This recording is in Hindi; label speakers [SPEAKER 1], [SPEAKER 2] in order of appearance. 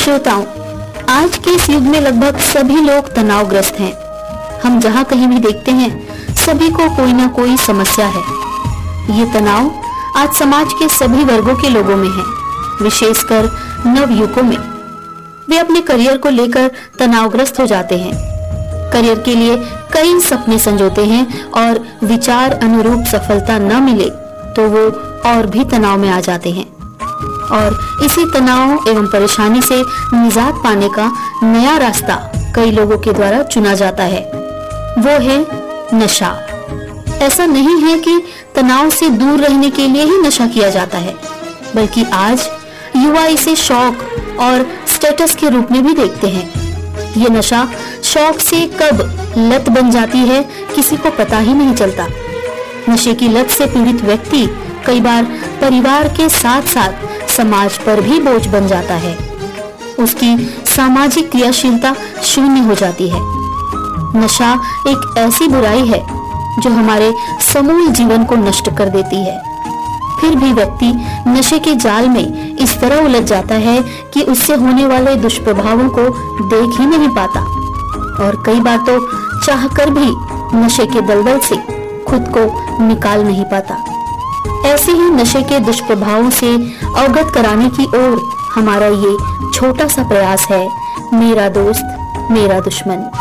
[SPEAKER 1] श्रोताओं, आज के इस युग में लगभग सभी लोग तनावग्रस्त हैं। हम जहाँ कहीं भी देखते हैं, सभी को कोई ना कोई समस्या है। ये तनाव आज समाज के सभी वर्गों के लोगों में है, विशेषकर नवयुवकों में। वे अपने करियर को लेकर तनावग्रस्त हो जाते हैं। करियर के लिए कई सपने संजोते हैं और विचार अनुरूप सफलता न मिले तो वो और भी तनाव में आ जाते हैं। और इसी तनाव एवं परेशानी से निजात पाने का नया रास्ता कई लोगों के द्वारा चुना जाता है, वो है नशा। ऐसा नहीं है कि तनाव से दूर रहने के लिए ही नशा किया जाता है, बल्कि आज युवा इसे शौक और स्टेटस के रूप में भी देखते हैं। ये नशा शौक से कब लत बन जाती है, किसी को पता ही नहीं चलता। नशे की लत से पीड़ित व्यक्ति कई बार परिवार के साथ साथ समाज पर भी बोझ बन जाता है। उसकी सामाजिक क्रियाशीलता शून्य हो जाती है। नशा एक ऐसी बुराई है जो हमारे समूल जीवन को नष्ट कर देती है। फिर भी व्यक्ति नशे के जाल में इस तरह उलझ जाता है कि उससे होने वाले दुष्प्रभावों को देख ही नहीं पाता और कई बार तो चाहकर भी नशे के दलदल से खुद को निकाल नहीं पाता। ऐसे ही नशे के दुष्प्रभावों से अवगत कराने की ओर हमारा ये छोटा सा प्रयास है, मेरा दोस्त मेरा दुश्मन।